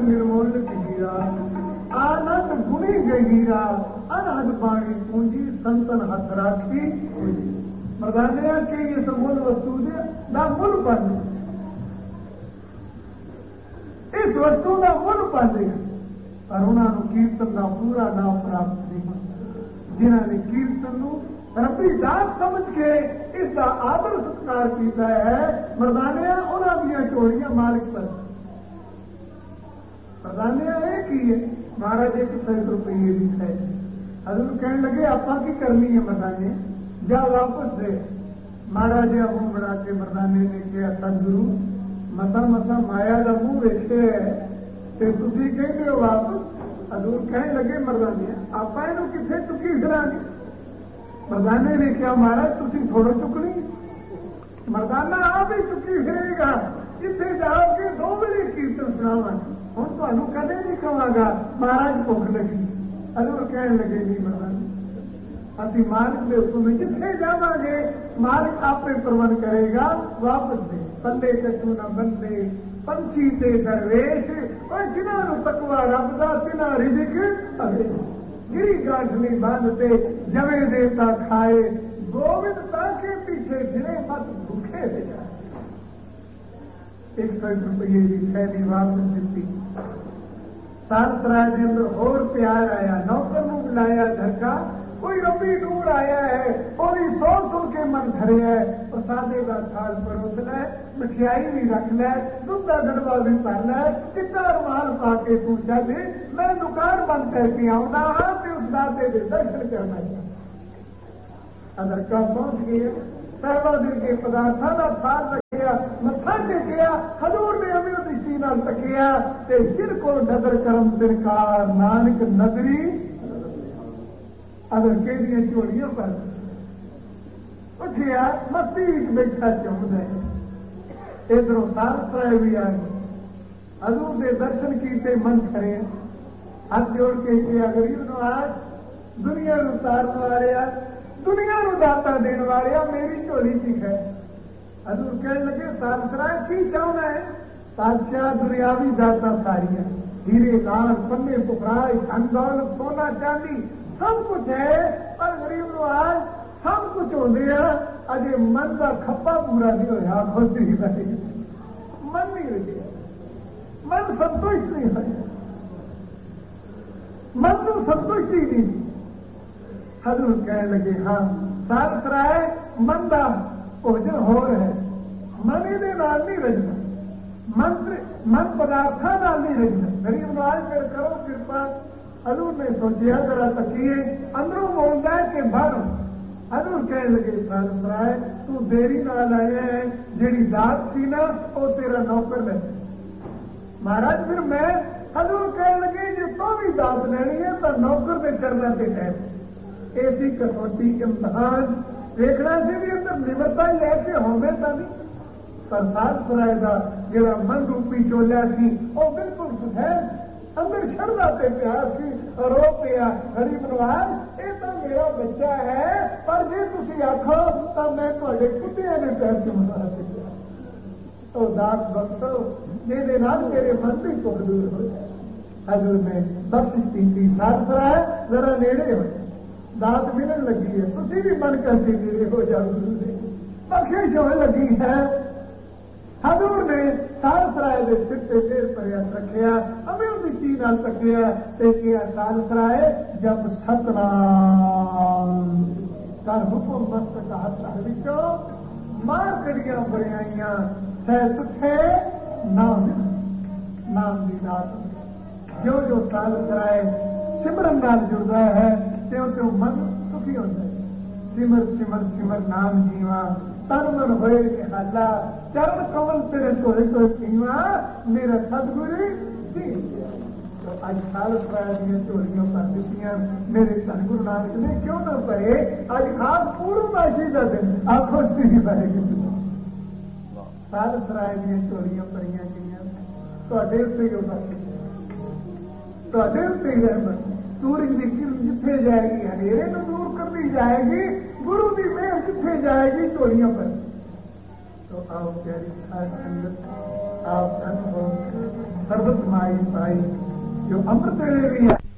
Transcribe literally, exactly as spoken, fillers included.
निर्मोल हीरा आनंद गुणी गहीरा अनहद पानी पूंजी संतन हथ राखी मरदानिया के ये समूल वस्तु दे ना मुल बन इस वस्तु का मुल पाले पर उन्होंने कीर्तन का पूरा नाम प्राप्त नहीं जिन्होंने कीर्तन रबी दात समझ के इसका आदर सत्कार किया है मरदानिया उन्होंने झोलियां मालिक पर मरदानिया एक ही है महाराज एक सौ रुपये भी है हजूर कहने लगे आपा की करनी है मरदाने जा वापस दे महाराज मुंह बना के मरदाने ने कहा सदगुरु मसा मसा माया का मुंह वेखे है तुम कहते हो वापस हजूर कहने लगे मरदाने आपा इनू किथे चुकी फिरांगे मरदाने ने क्या महाराज तुम थोड़ा चुकनी मरदाना आप ही चुकी फिरेगा इतने जाओगे दो बजे कीर्तन सुनावा हूं तुम कदे नहीं कहांगा महाराज भुख लगी हजूर कहने लगे नहीं मरदाने अभी मालिक के हुक्म जिथे जावांगे मालिक आपे प्रबंध करेगा वापस दे पल्ले कछु न बंदे पंछी ते दरवेश और जिन्होंने तकवा रब दा तिना रिजिक अवे गिरी गांठनी बांधते जवे देता खाए गोविंद ताके पीछे गिरे मत भूखे दे जाए एक सौ रुपये की थैली वापस दी सालसराय के अंदर होर प्यार आया नौकर नूं बुलाया धक्का कोई रबी दूर आया है और सौ सुन के मन भरे है प्रसादे का थाल परोस लै मिठाई भी रख लै दूध का गड़वा भी भर लै चिट्टा रुमाल पा के तू चल मैं दुकान बंद करके आऊंगा हाँ तो उस दाते के दर्शन करना चाहिए अगर कब पहुंच गए पहला दिन के पदार्थों का थाल रखिया मत्था टेकिया हजूर ने अमी दृष्टि नाल तकिया ते सिर को नजर करम सरकार नानक नजरी अगर केदियां झोलियां पर उठिया मस्ती बैठा चुमद है इधरों सालसराय भी आ गए हजूर के दर्शन किए मन खरे हाथ जोड़ के किया गरीब नवाज दुनिया उतारने वाले दुनिया दाता देने वाले मेरी झोली ची है हजूर कहने लगे सालसराय की चाहना है बादशाह दुनियावी दाता सारिया हीरे लाल पन्ने पुखराई धन दौलत सोना चांदी सब कुछ है पर गरीब नवाज सब कुछ होते हैं अजे मन का खप्पा पूरा नहीं होया खुश नहीं रहे मन नहीं रहे मन संतुष्ट नहीं है मन को संतुष्टि नहीं हजूर कहने लगे हाँ सालसराय मन का भोजन हो रहा है मन ये नहीं रजना मंत्र मन पदार्थों नहीं रजना गरीब नवाज फिर करो कृपा हजूर ने सोचा जरा तकिए अंदरों बोलता है कि बाहरों हजूर कहने लगे सालसराय तू देरी नाल आया है जेड़ी दात सी ना वो तेरा नौकर है महाराज फिर मैं हजूर कहने लगे जो तो भी दात लेनी है तो नौकर के चरणों से है ऐसी कसौटी इम्तहान देखना से भी अंदर निमरता ही ऐसे होने था नहीं पर सालसराय का जो मन रूपी चोलिया सी वो बिल्कुल सुधैर अंदर शरदा पे प्यार सी रो पिया गरीब नवाज ये तो मेरा बच्चा है पर जे तुम आखो तो मैं थोड़े कुत्तिया ने पैर से मना सकिया तो दास बख्शो मेरे नाल मेरे मन की दुख दूर हो जाए हजूर ने बख्शिश की सालसराय जरा नेड़े हो दात मिलन लगी है तुम भी मन करके नेड़े हो जाओ बख्शिश होने लगी है हजूर ने सालसराय के सिर से फिर प्रयास रखिया अभी मिट्टी नाल तकिया किया सालसराय जब सतनाम कर हुक्म मस्त हाथ विचो मार कड़िया बड़ियाइया सह सुखे नाम नाम की रात जो जो सालसराय सिमरन नाल जुड़ता है त्यों त्यों मन सुखी होता है सिमर सिमर सिमर नाम जीवा तन मन होए निहाला चरण कमल तेरे सोहे तो पीवा मेरा सदगुरु जी तो आज सालसराय दी झोलियां भर दित्तियां मेरे धन गुरु नानक ने क्यों ना भरे आज खास पूर्णमासी का दिन आखो श्री वाहेगुरू सालसराय दी झोलियां भरियां गईयां तुहाडे उत्ते जो बख्शिश तुहाडे उत्ते रहमत सूरज की किरण जिथे जाएगी हनेरे को दूर करती जाएगी गुरु की मेहर जिथे जाएगी झोलियां पर तो आओ प्यारी खास संगत आप अनुभव सर्वत माई पाई जो अमृत वेले भी है